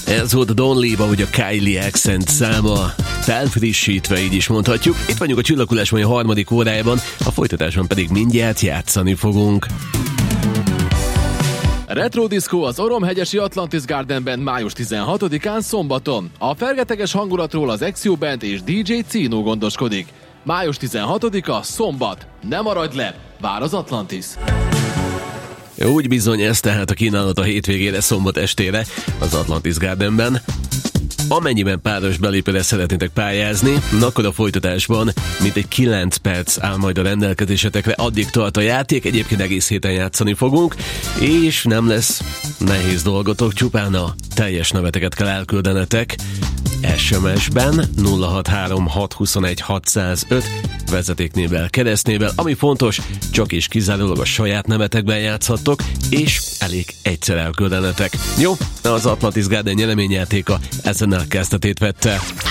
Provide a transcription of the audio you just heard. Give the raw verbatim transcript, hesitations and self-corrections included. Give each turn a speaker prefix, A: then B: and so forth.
A: Ez volt a Don't Leave, ahogy a Kylie Accent száma, felfrissítve, így is mondhatjuk. Itt vagyunk a Csillaghullás mai harmadik órájában, a folytatásban pedig mindjárt játszani fogunk.
B: Retro Disco az Oromhegyesi Atlantis Gardenben május tizenhatodikán szombaton. A fergeteges hangulatról az Exio Band és dé dzsé Cino gondoskodik. május tizenhatodika szombat. Ne maradj le, vár az Atlantis!
A: Úgy bizony, ez tehát a kínálat a hétvégére, szombat estére az Atlantis Gardenben. Amennyiben páros belépőre szeretnétek pályázni, akkor a folytatásban mintegy kilenc perc áll majd a rendelkezésetekre, addig tart a játék, egyébként egész héten játszani fogunk, és nem lesz nehéz dolgotok, csupán a teljes neveteket kell elküldenetek es em es-ben nulla hat három hat huszonegy hatszázöt vezetéknével, keresztnével, ami fontos, csak és kizárólag a saját nevetekben játszhattok, és elég egyszer elküldenetek. Jó, az Atlantis Garden nyereményjátéka ezen a kezdetét vette.